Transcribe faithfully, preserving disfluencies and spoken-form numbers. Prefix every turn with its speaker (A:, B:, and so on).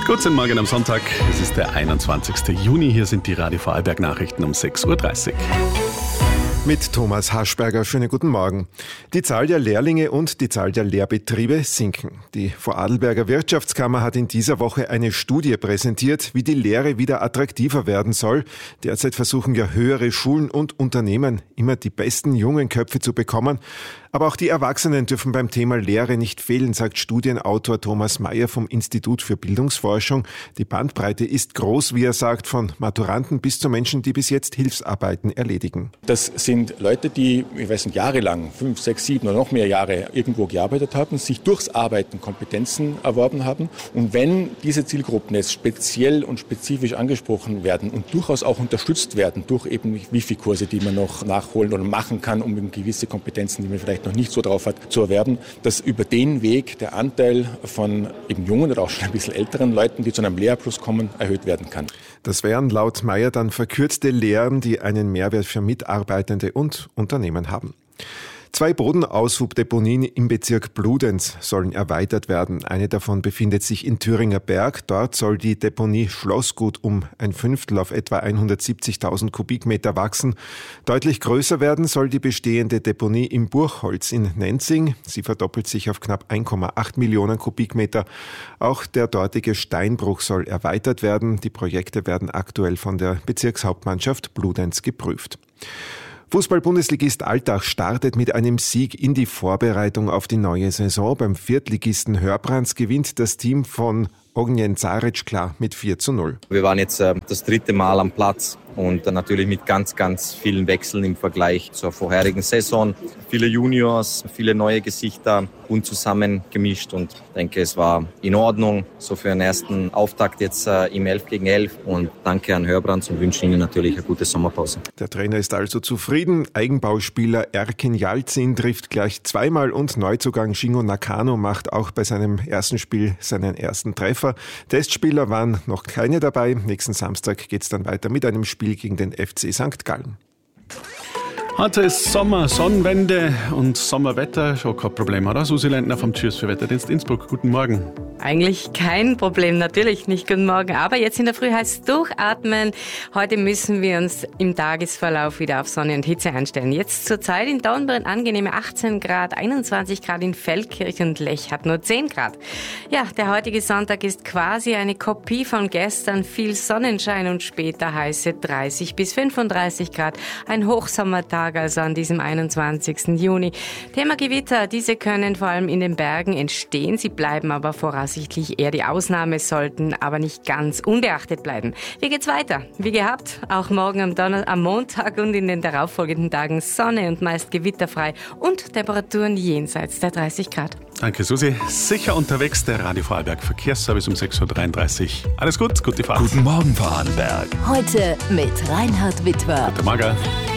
A: Guten Morgen am Sonntag, es ist der einundzwanzigsten Juni, hier sind die Radio Vorarlberg Nachrichten um sechs Uhr dreißig.
B: Mit Thomas Haschberger, schönen guten Morgen. Die Zahl der Lehrlinge und die Zahl der Lehrbetriebe sinken. Die Vorarlberger Wirtschaftskammer hat in dieser Woche eine Studie präsentiert, wie die Lehre wieder attraktiver werden soll. Derzeit versuchen ja höhere Schulen und Unternehmen immer die besten jungen Köpfe zu bekommen. Aber auch die Erwachsenen dürfen beim Thema Lehre nicht fehlen, sagt Studienautor Thomas Mayer vom Institut für Bildungsforschung. Die Bandbreite ist groß, wie er sagt, von Maturanten bis zu Menschen, die bis jetzt Hilfsarbeiten erledigen.
C: Das sind Leute, die, ich weiß nicht, jahrelang, fünf, sechs, sieben oder noch mehr Jahre irgendwo gearbeitet haben, sich durchs Arbeiten Kompetenzen erworben haben. Und wenn diese Zielgruppen jetzt speziell und spezifisch angesprochen werden und durchaus auch unterstützt werden durch eben Wifi-Kurse, die man noch nachholen oder machen kann, um eben gewisse Kompetenzen, die man vielleicht noch nicht so drauf hat, zu erwerben, dass über den Weg der Anteil von eben jungen oder auch schon ein bisschen älteren Leuten, die zu einem Lehrabschluss kommen, erhöht werden kann.
B: Das wären laut Mayer dann verkürzte Lehren, die einen Mehrwert für Mitarbeitende und Unternehmen haben. Zwei Bodenaushubdeponien im Bezirk Bludenz sollen erweitert werden. Eine davon befindet sich in Thüringer Berg. Dort soll die Deponie Schlossgut um ein Fünftel auf etwa hundertsiebzigtausend Kubikmeter wachsen. Deutlich größer werden soll die bestehende Deponie im Burgholz in Nenzing. Sie verdoppelt sich auf knapp eins Komma acht Millionen Kubikmeter. Auch der dortige Steinbruch soll erweitert werden. Die Projekte werden aktuell von der Bezirkshauptmannschaft Bludenz geprüft. Fußball-Bundesligist Altach startet mit einem Sieg in die Vorbereitung auf die neue Saison. Beim Viertligisten Hörbrands gewinnt das Team von Ognjen Zaric klar mit vier zu null.
D: Wir waren jetzt äh, das dritte Mal am Platz und dann natürlich mit ganz, ganz vielen Wechseln im Vergleich zur vorherigen Saison. Viele Juniors, viele neue Gesichter, bunt zusammengemischt und ich denke, es war in Ordnung, so für einen ersten Auftakt jetzt äh, im elf gegen elf und danke an Hörbrands und wünsche Ihnen natürlich eine gute Sommerpause.
B: Der Trainer ist also zufrieden. Eigenbauspieler Erkin Yalcin trifft gleich zweimal und Neuzugang Shingo Nakano macht auch bei seinem ersten Spiel seinen ersten Treffer. Testspieler waren noch keine dabei. Nächsten Samstag geht es dann weiter mit einem Spiel gegen den F C Sankt Gallen.
A: Heute ist Sommer, Sonnenwende und Sommerwetter. Schon kein Problem, oder? Susi Lendner vom Tschüss für Wetterdienst Innsbruck. Guten Morgen.
E: Eigentlich kein Problem, natürlich nicht. Guten Morgen. Aber jetzt in der Früh heißt es durchatmen. Heute müssen wir uns im Tagesverlauf wieder auf Sonne und Hitze einstellen. Jetzt zur Zeit in Dornbirn angenehme achtzehn Grad, einundzwanzig Grad in Feldkirch und Lech hat nur zehn Grad. Ja, der heutige Sonntag ist quasi eine Kopie von gestern. Viel Sonnenschein und später heiße dreißig bis fünfunddreißig Grad. Ein Hochsommertag also an diesem einundzwanzigsten Juni. Thema Gewitter, diese können vor allem in den Bergen entstehen. Sie bleiben aber voraussichtlich eher die Ausnahme, sollten aber nicht ganz unbeachtet bleiben. Wie geht's weiter? Wie gehabt, auch morgen am, Donner- am Montag und in den darauffolgenden Tagen Sonne und meist gewitterfrei und Temperaturen jenseits der dreißig Grad.
A: Danke Susi. Sicher unterwegs, der Radio Vorarlberg Verkehrsservice um sechs Uhr dreiunddreißig. Alles gut, gute Fahrt.
F: Guten Morgen Vorarlberg.
G: Heute mit Reinhard Wittwer.
A: Guten Morgen.